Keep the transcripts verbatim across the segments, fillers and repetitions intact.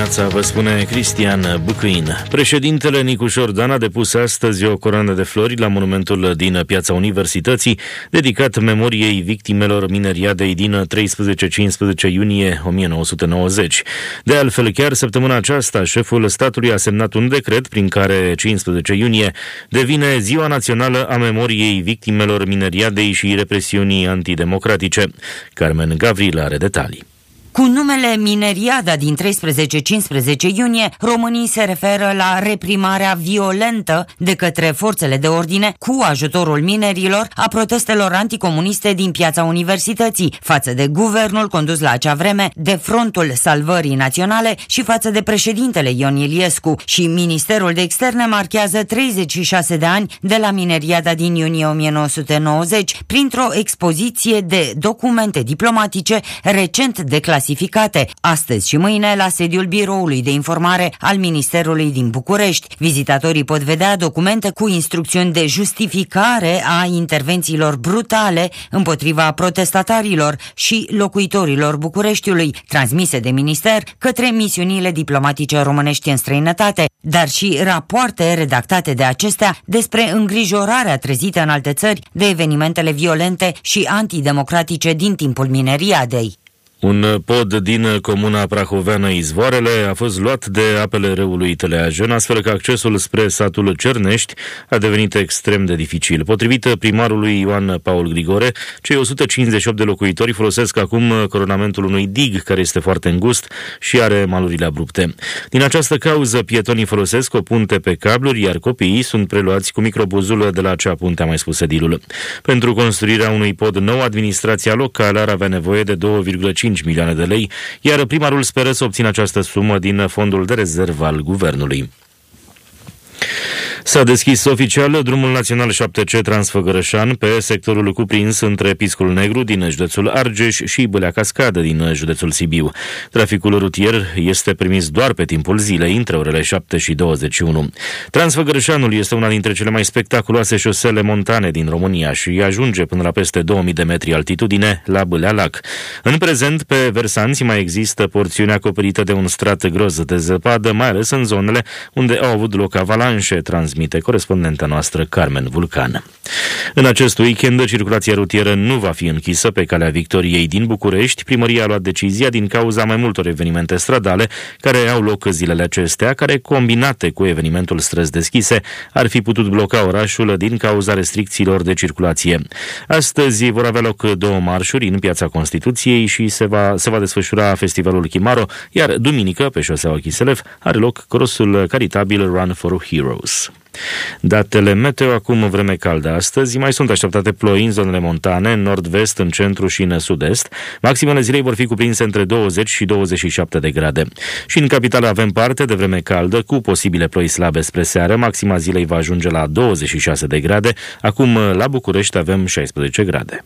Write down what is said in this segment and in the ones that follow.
dimineața, vă spune Cristian Bucăin. Președintele Nicușor Dan a depus astăzi o coroană de flori la monumentul din Piața Universității, dedicat memoriei victimelor mineriadei din treisprezece cincisprezece iunie o mie nouă sute nouăzeci. De altfel, chiar săptămâna aceasta, șeful statului a semnat un decret prin care cincisprezece iunie devine Ziua Națională a Memoriei Victimelor Mineriadei și Represiunii Antidemocratice. Carmen Gavril are detalii. Cu numele Mineriada din treisprezece cincisprezece iunie, românii se referă la reprimarea violentă de către forțele de ordine cu ajutorul minerilor a protestelor anticomuniste din Piața Universității față de guvernul condus la acea vreme de Frontul Salvării Naționale și față de președintele Ion Iliescu, și Ministerul de Externe marchează treizeci și șase de ani de la Mineriada din iunie o mie nouă sute nouăzeci printr-o expoziție de documente diplomatice recent declasate. Astăzi și mâine la sediul Biroului de Informare al Ministerului din București. Vizitatorii pot vedea documente cu instrucțiuni de justificare a intervențiilor brutale împotriva protestatarilor și locuitorilor Bucureștiului, transmise de minister către misiunile diplomatice românești în străinătate, dar și rapoarte redactate de acestea despre îngrijorarea trezită în alte țări de evenimentele violente și antidemocratice din timpul mineriadei. Un pod din comuna prahoveană Izvoarele a fost luat de apele râului Teleajen, astfel că accesul spre satul Cernești a devenit extrem de dificil. Potrivit primarului Ioan Paul Grigore, cei o sută cincizeci și opt de locuitori folosesc acum coronamentul unui dig care este foarte îngust și are malurile abrupte. Din această cauză, pietonii folosesc o punte pe cabluri, iar copiii sunt preluați cu microbuzul de la acea punte, a mai spus edilul. Pentru construirea unui pod nou, administrația locală ar avea nevoie de două virgulă cinci milioane de lei, iar primarul speră să obțină această sumă din fondul de rezervă al guvernului. S-a deschis oficial drumul național șapte C Transfăgărășan pe sectorul cuprins între Piscul Negru din județul Argeș și Bâlea Cascadă din județul Sibiu. Traficul rutier este permis doar pe timpul zilei, între orele șapte și douăzeci și unu. Transfăgărășanul este una dintre cele mai spectaculoase șosele montane din România și ajunge până la peste două mii de metri altitudine la Bâlea Lac. În prezent, pe versanți mai există porțiuni acoperite de un strat gros de zăpadă, mai ales în zonele unde au avut loc avalanșe, transmite corespondenta noastră Carmen Vulcan. În acest weekend, circulația rutieră nu va fi închisă pe Calea Victoriei din București. Primăria a luat decizia din cauza mai multor evenimente stradale care au loc zilele acestea, care, combinate cu evenimentul Străzi Deschise, ar fi putut bloca orașul din cauza restricțiilor de circulație. Astăzi vor avea loc două marșuri în Piața Constituției și se va, se va desfășura festivalul Chimaro, iar duminică, pe șoseaua Chiselev, are loc crossul caritabil Run for Heroes. Datele meteo acum: vreme caldă astăzi, mai sunt așteptate ploi în zonele montane, în nord-vest, în centru și în sud-est. Maximele zilei vor fi cuprinse între douăzeci și douăzeci și șapte de grade. Și în capitală avem parte de vreme caldă, cu posibile ploi slabe spre seară. Maxima zilei va ajunge la douăzeci și șase de grade. Acum la București avem șaisprezece grade.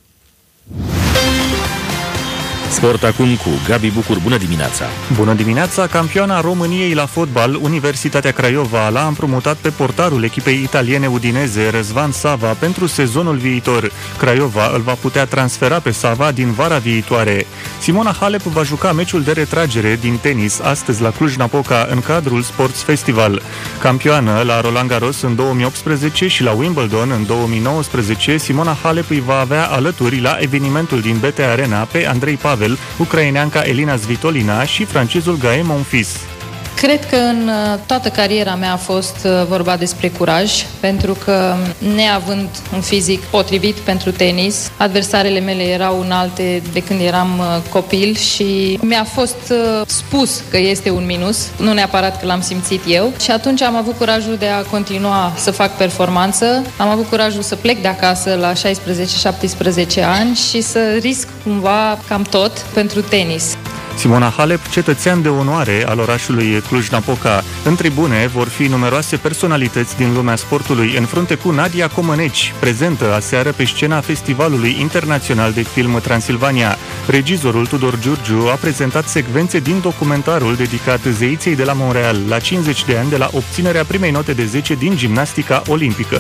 Sport acum cu Gabi Bucur. Bună dimineața! Bună dimineața! Campioana României la fotbal, Universitatea Craiova, l-a împrumutat pe portarul echipei italiene Udineze, Răzvan Sava, pentru sezonul viitor. Craiova îl va putea transfera pe Sava din vara viitoare. Simona Halep va juca meciul de retragere din tenis astăzi la Cluj-Napoca în cadrul Sports Festival. Campioană la Roland Garros în două mii optsprezece și la Wimbledon în două mii nouăsprezece, Simona Halep îi va avea alături la evenimentul din B T Arena pe Andrei Pavel, ucraineanca Elina Svitolina și francezul Gael Monfils. Cred că în toată cariera mea a fost vorba despre curaj, pentru că, neavând un fizic potrivit pentru tenis, adversarele mele erau înalte de când eram copil și mi-a fost spus că este un minus, nu neapărat că l-am simțit eu, și atunci am avut curajul de a continua să fac performanță, am avut curajul să plec de acasă la șaisprezece șaptesprezece ani și să risc cumva cam tot pentru tenis. Simona Halep, cetățean de onoare al orașului Cluj-Napoca. În tribune vor fi numeroase personalități din lumea sportului, în frunte cu Nadia Comăneci, prezentă aseară pe scena Festivalului Internațional de Film Transilvania. Regizorul Tudor Giurgiu a prezentat secvențe din documentarul dedicat zeiței de la Montreal, la cincizeci de ani de la obținerea primei note de zece din gimnastica olimpică.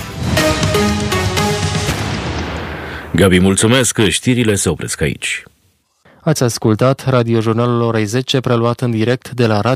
Gabi, mulțumesc! Știrile se opresc aici. Ați ascultat radiojurnalul orei zece, preluat în direct de la radio.